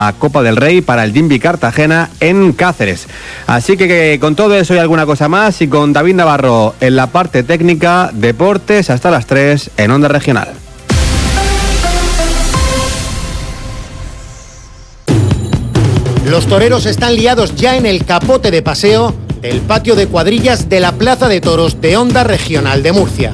a Copa del Rey para el Jimby Cartagena en Cáceres. Así que con todo eso y alguna cosa más, y con David Navarro en la parte técnica, deportes hasta las 3 en Onda Regional. Los toreros están liados ya en el capote de paseo del patio de cuadrillas de la Plaza de Toros de Onda Regional de Murcia.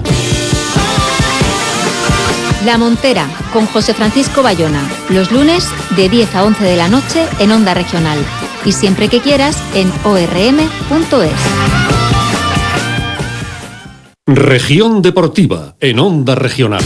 La Montera, con José Francisco Bayona, los lunes de 10 a 11 de la noche en Onda Regional. Y siempre que quieras en orm.es. Región Deportiva, en Onda Regional.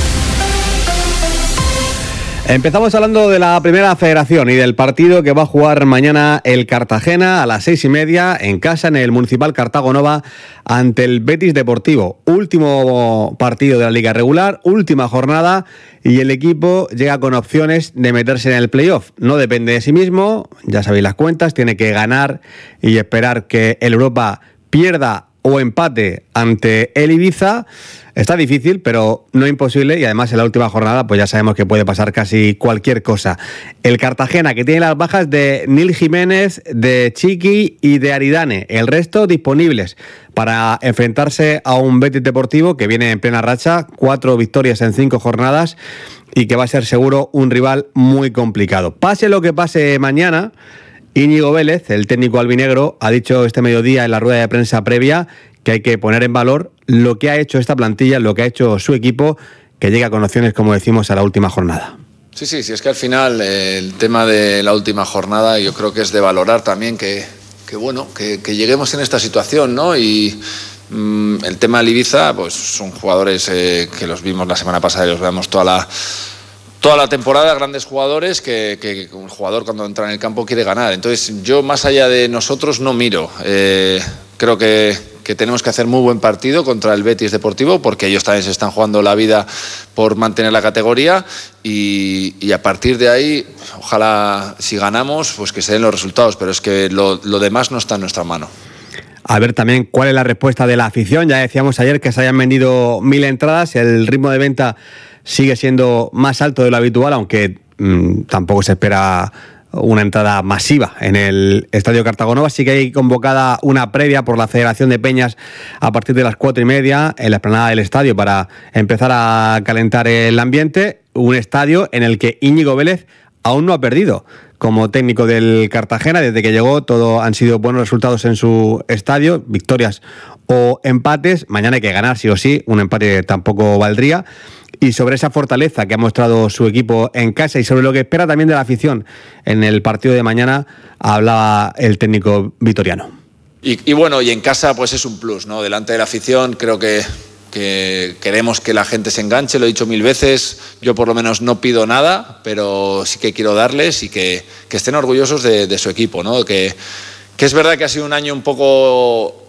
Empezamos hablando de la Primera Federación y del partido que va a jugar mañana el Cartagena a las 6:30 en casa, en el Municipal Cartago Nova, ante el Betis Deportivo. Último partido de la Liga Regular, última jornada, y el equipo llega con opciones de meterse en el playoff. No depende de sí mismo, ya sabéis las cuentas, tiene que ganar y esperar que el Europa pierda o empate ante el Ibiza. Está difícil, pero no imposible, y además en la última jornada pues ya sabemos que puede pasar casi cualquier cosa. El Cartagena, que tiene las bajas de Nil Jiménez, de Chiqui y de Aridane, el resto disponibles para enfrentarse a un Betis Deportivo que viene en plena racha, 4 victorias en 5 jornadas, y que va a ser seguro un rival muy complicado. Pase lo que pase mañana, Íñigo Vélez, el técnico albinegro, ha dicho este mediodía en la rueda de prensa previa que hay que poner en valor lo que ha hecho esta plantilla, lo que ha hecho su equipo, que llega con opciones, como decimos, a la última jornada. Sí, es que al final el tema de la última jornada yo creo que es de valorar también que lleguemos en esta situación, ¿no? Y el tema del Ibiza, pues son jugadores que los vimos la semana pasada y los vemos toda la temporada, grandes jugadores que un jugador cuando entra en el campo quiere ganar. Entonces yo, más allá de nosotros, no miro. Creo que tenemos que hacer muy buen partido contra el Betis Deportivo, porque ellos también se están jugando la vida por mantener la categoría, y a partir de ahí, ojalá, si ganamos, pues que se den los resultados, pero es que lo demás no está en nuestra mano. A ver también cuál es la respuesta de la afición. Ya decíamos ayer que se hayan vendido 1.000 entradas, el ritmo de venta sigue siendo más alto de lo habitual, aunque tampoco se espera una entrada masiva en el Estadio Cartago Nova. Sí que hay convocada una previa por la Federación de Peñas a partir de las 4:30 en la explanada del estadio para empezar a calentar el ambiente. Un estadio en el que Íñigo Vélez aún no ha perdido como técnico del Cartagena. Desde que llegó, todo han sido buenos resultados en su estadio, victorias o empates. Mañana hay que ganar sí o sí, un empate tampoco valdría. Y sobre esa fortaleza que ha mostrado su equipo en casa y sobre lo que espera también de la afición en el partido de mañana, hablaba el técnico vitoriano. Y bueno, y en casa pues es un plus, ¿no? Delante de la afición creo que queremos que la gente se enganche, lo he dicho 1000 veces, yo por lo menos no pido nada, pero sí que quiero darles y que estén orgullosos de su equipo, ¿no? Que es verdad que ha sido un año un poco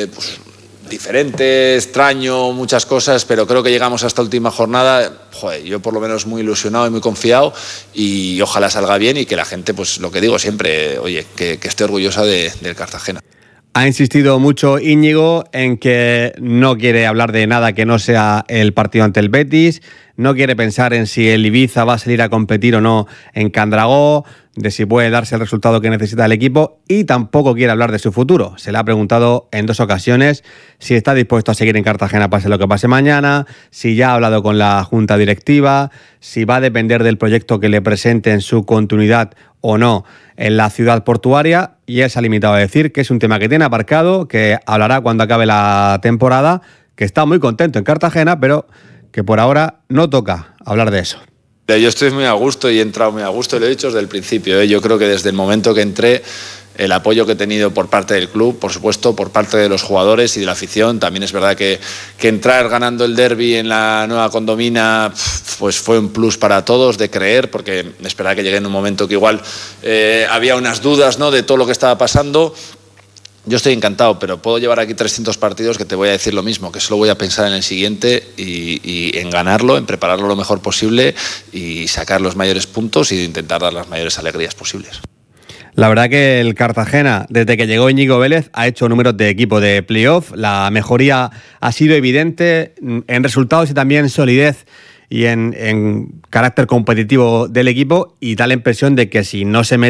diferente, extraño, muchas cosas, pero creo que llegamos a esta última jornada, yo por lo menos muy ilusionado y muy confiado, y ojalá salga bien y que la gente, pues lo que digo siempre, que esté orgullosa del Cartagena. Ha insistido mucho Íñigo en que no quiere hablar de nada que no sea el partido ante el Betis, no quiere pensar en si el Ibiza va a salir a competir o no en Candragó, de si puede darse el resultado que necesita el equipo, y tampoco quiere hablar de su futuro. Se le ha preguntado en 2 ocasiones si está dispuesto a seguir en Cartagena pase lo que pase mañana, si ya ha hablado con la junta directiva, si va a depender del proyecto que le presente en su continuidad o no en la ciudad portuaria, y él se ha limitado a decir que es un tema que tiene aparcado, que hablará cuando acabe la temporada, que está muy contento en Cartagena, pero que por ahora no toca hablar de eso. Yo estoy muy a gusto y he entrado muy a gusto, lo he dicho desde el principio. Yo creo que desde el momento que entré, el apoyo que he tenido por parte del club, por supuesto, por parte de los jugadores y de la afición. También es verdad que entrar ganando el derbi en la nueva condomina pues fue un plus para todos de creer, porque esperaba que llegue en un momento que igual había unas dudas, ¿no?, de todo lo que estaba pasando. Yo estoy encantado, pero puedo llevar aquí 300 partidos que te voy a decir lo mismo, que solo voy a pensar en el siguiente y en ganarlo, en prepararlo lo mejor posible y sacar los mayores puntos y intentar dar las mayores alegrías posibles. La verdad que el Cartagena, desde que llegó Íñigo Vélez, ha hecho números de equipo de playoff. La mejoría ha sido evidente en resultados y también solidez y en carácter competitivo del equipo, y da la impresión de que si no se mete